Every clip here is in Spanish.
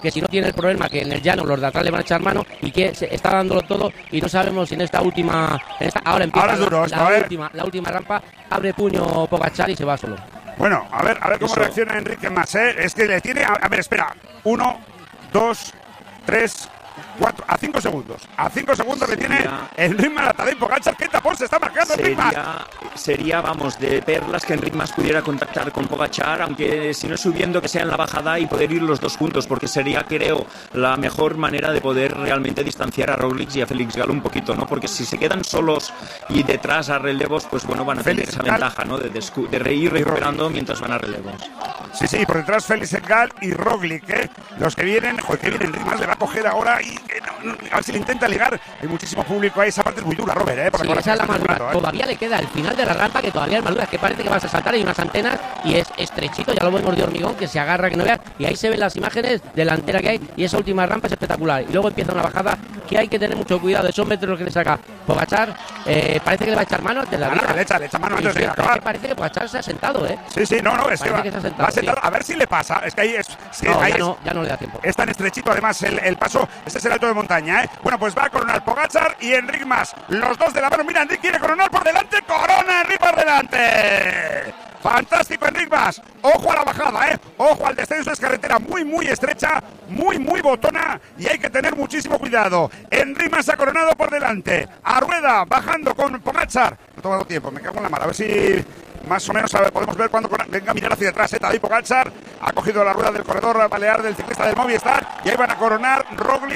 que si no tiene el problema que en el llano los de atrás le van a echar mano y que se está dándolo todo y no sabemos si en esta última... ahora empieza ahora es duro, la última rampa, abre puño Pogačar y se va solo. Bueno, a ver cómo reacciona Enrique Mas, ¿eh? Es que le tiene... A ver, espera. 1, 2, 3... 4, a 5 segundos. A 5 segundos le tiene Enric Mas a Tadej Pogačar. ¿Qué tapón se está marcando Enric Mas? Sería, vamos, de perlas que Enric Mas pudiera contactar con Pogačar, aunque si no subiendo, que sea en la bajada y poder ir los dos juntos, porque sería, creo, la mejor manera de poder realmente distanciar a Roglic y a Félix Gall un poquito, ¿no? Porque si se quedan solos y detrás a relevos, pues bueno, van a tener esa ventaja, ¿no? De ir recuperando mientras van a relevos. Sí, por detrás Félix Gall y Roglic, ¿eh? Los que vienen, Enric Mas le va a coger ahora y a ver si le intenta ligar. Hay muchísimo público ahí, esa parte es muy dura, Robert, ¿eh? Sí, esa es la más dura. Todavía le queda el final de la rampa, que todavía es más dura, que parece que vas a saltar, hay unas antenas y es estrechito, ya lo vemos de hormigón, que se agarra, que no veas, y ahí se ven las imágenes delantera que hay, y esa última rampa es espectacular. Y luego empieza una bajada que hay que tener mucho cuidado, esos metros que le saca Pogačar, parece que le va a echar mano antes de la vida. Le echa mano antes de acabar. Parece que Pogačar se ha sentado, ¿eh? Sí, es que va sentado, a ver si le pasa, es que ahí es... ya no le da tiempo. Es tan estrechito además el paso, este es el alto de montaña, ¿eh? Bueno, pues va a coronar Pogačar y Enric Mas, los dos de la mano. Mira, Enric quiere coronar por delante, corona Enric por delante. Fantástico Enric Mas, ojo a la bajada, ojo al descenso, es carretera muy estrecha, muy botona y hay que tener muchísimo cuidado. Enric Mas ha coronado por delante, a rueda, bajando con Pogačar. No ha tomado tiempo, me cago en la mano, a ver si... Más o menos podemos ver cuando venga a mirar hacia atrás. Tadej Pogačar ha cogido la rueda del corredor balear del ciclista del Movistar y ahí van a coronar Roglic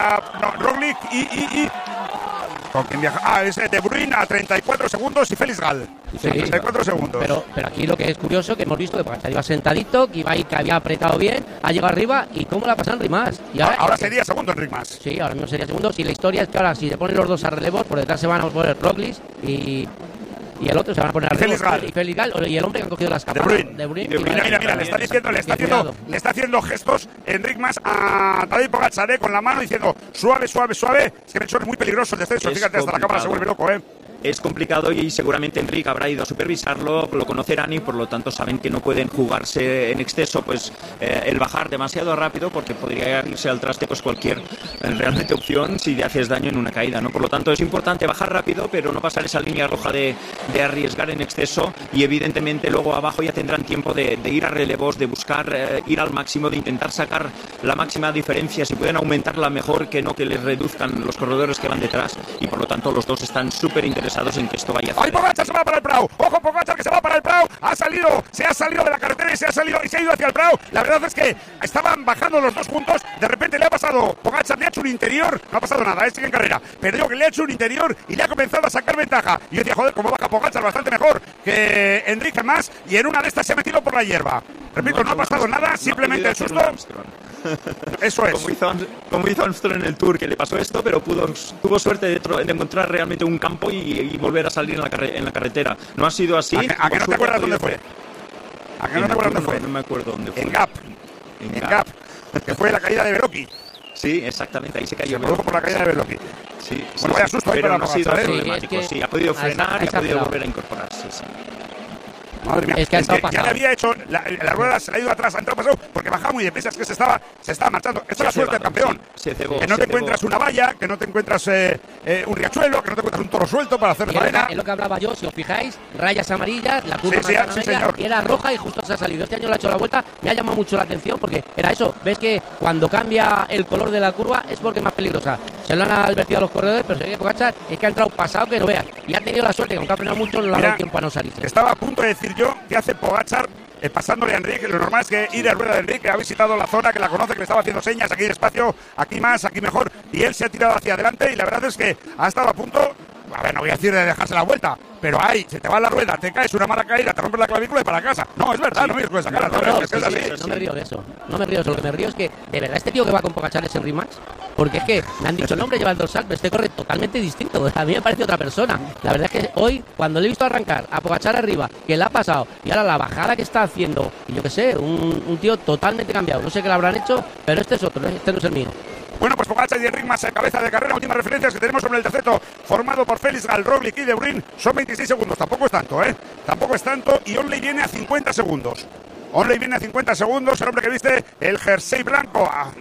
y ¿con quién viaja? Es De Bruyne a 34 segundos y Félix Gall. Sí, 34 segundos. Pero aquí lo que es curioso, que hemos visto que Pogačar iba sentadito, que había apretado bien, ha llegado arriba y cómo la pasa Enric Mas. Y ahora sería segundo Enric Mas. Sí, ahora mismo sería segundo. Y la historia es que ahora si se ponen los dos a relevos, por detrás se van a poner Roglic y el otro se van a poner a Félix Gall y el hombre que han cogido las capas. De Bruyne. Mira, le está haciendo gestos Enric Mas a Tadej Pogačar, con la mano diciendo suave. Es que de hecho es muy peligroso el descenso. Fíjate, hasta la cámara se vuelve loco, Es complicado y seguramente Enric habrá ido a supervisarlo, lo conocerán y por lo tanto saben que no pueden jugarse en exceso pues el bajar demasiado rápido, porque podría irse al traste pues cualquier realmente opción si le haces daño en una caída, ¿no? Por lo tanto es importante bajar rápido pero no pasar esa línea roja de arriesgar en exceso, y evidentemente luego abajo ya tendrán tiempo de ir a relevos, de buscar ir al máximo, de intentar sacar la máxima diferencia, si pueden aumentarla mejor, que no que les reduzcan los corredores que van detrás, y por lo tanto los dos están súper interesados en que esto vaya a hacer. ¡Ay, Pogačar se va para el Prado! ¡Ojo, Pogačar que se va para el Prado! Se ha salido de la carretera y se ha ido hacia el Prado. La verdad es que estaban bajando los dos juntos. De repente le ha pasado Pogačar, le ha hecho un interior. No ha pasado nada, sigue en carrera. Pero digo que le ha hecho un interior y le ha comenzado a sacar ventaja. Y yo decía, joder, cómo baja Pogačar, bastante mejor que Enric Mas. Y en una de estas se ha metido por la hierba. Repito, no ha pasado nada, simplemente el susto. Eso es. Como hizo Armstrong en el Tour, que le pasó esto, pero tuvo suerte de encontrar realmente un campo y volver a salir en la carretera. No ha sido así. ¿A que no te acuerdas dónde fue? ¿A que no te acuerdas dónde fue? No me acuerdo dónde fue. En Gap, que fue la caída de Beloki. Sí, exactamente, ahí se cayó. Se por la caída de Beloki. Sí, bueno, vaya susto ahí para no ha sido problemático. Sí, ha podido frenar y ha podido volver a incorporarse. Sí. Madre mía, es que ya le había hecho la rueda, se le ha ido atrás, ha entrado pasado, porque bajaba muy deprisa, es que se estaba marchando. Esto es la suerte del campeón. Que no te encuentras una valla, que no te encuentras un riachuelo, que no te encuentras un toro suelto para hacer faena. Es lo que hablaba yo, si os fijáis, rayas amarillas, la curva señor. Era roja y justo se ha salido. Este año le ha hecho la vuelta, me ha llamado mucho la atención porque era eso. Ves que cuando cambia el color de la curva es porque es más peligrosa. Se lo han advertido a los corredores, pero se ve que Pogačar es que ha entrado pasado que no veas. Y ha tenido la suerte que aunque ha frenado mucho, no le ha dado tiempo a no salirse. Estaba a punto de decir yo que hace Pogačar pasándole a Enric. Lo normal es que ir a rueda de Enric, que ha visitado la zona, que la conoce, que le estaba haciendo señas, aquí despacio, aquí más, aquí mejor, y él se ha tirado hacia adelante y la verdad es que ha estado a punto, a ver, no voy a decir de dejarse la vuelta, pero ahí se te va la rueda, te caes, una mala caída, te rompes la clavícula y para casa. No, es verdad, no me río esa cara. No me río de eso. No me río de eso. Lo que me río es que, de verdad, este tío que va con Pogačar es Enric Mas. Porque es que me han dicho, el hombre lleva el dorsal, pero este corre totalmente distinto. A mí me parece otra persona. La verdad es que hoy, cuando le he visto arrancar a Pogačar arriba, que le ha pasado, y ahora la bajada que está haciendo, y yo qué sé, un tío totalmente cambiado. No sé qué le habrán hecho, pero este es otro, este no es el mío. Bueno, pues Pogačar y Enric Mas, cabeza de carrera. Últimas referencias que tenemos sobre el terceto, formado por Félix Gall, Roglic y De Bruyne. Son 26 segundos, tampoco es tanto, tampoco es tanto, y Onley viene a 50 segundos. Onley viene a 50 segundos, el hombre que viste el jersey blanco,